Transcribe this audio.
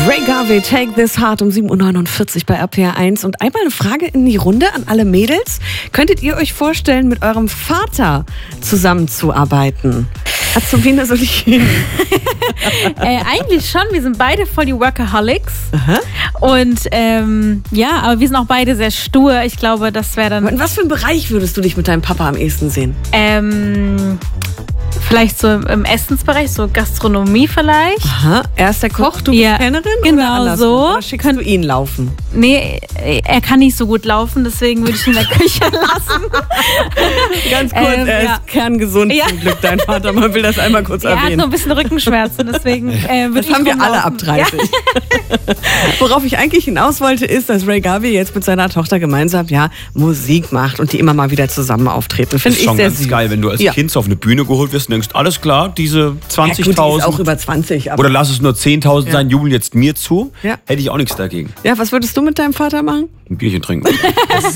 Ray Garvey, Take This Heart um 7.49 Uhr bei RPR 1. Und einmal eine Frage in die Runde an alle Mädels. Könntet ihr euch vorstellen, mit eurem Vater zusammenzuarbeiten? Azubine, soll ich hin? Eigentlich schon. Wir sind beide voll die Workaholics. Aha. Und ja, aber wir sind auch beide sehr stur. Ich glaube, das wäre dann... In was für einem Bereich würdest du dich mit deinem Papa am ehesten sehen? Vielleicht so im Essensbereich, so Gastronomie vielleicht. Aha. Er ist der Koch, du bist Kellnerin? Genau oder andersrum? so. Oder schickst du ihn laufen? Nee, er kann nicht so gut laufen, deswegen würde ich ihn in der Küche lassen. Ganz kurz, er ist kerngesund zum Glück, dein Vater. Man will das einmal kurz Er hat erwähnen. nur ein bisschen Rückenschmerzen, deswegen würde ich Das haben wir alle ab rumlaufen. 30. Ja. Worauf ich eigentlich hinaus wollte, ist, dass Ray Garvey jetzt mit seiner Tochter gemeinsam Musik macht und die immer mal wieder zusammen auftreten. Finde Das ist ich schon sehr ganz süß. geil, wenn du als Kind so auf eine Bühne geholt wirst und denkst, alles klar, diese Ja, gut, die 20.000 ist auch über 20. Aber oder lass es nur 10.000 sein, jubeln jetzt mir zu, Ja. hätte ich auch nichts dagegen. ja, was würdest du mit deinem Vater machen? Ein Bierchen trinken. Das ist